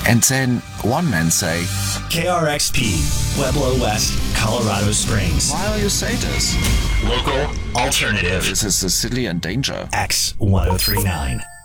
And then one man say, KRXP, Pueblo West, Colorado Springs. why will you say this? Local alternative. This is the city in danger. X1039.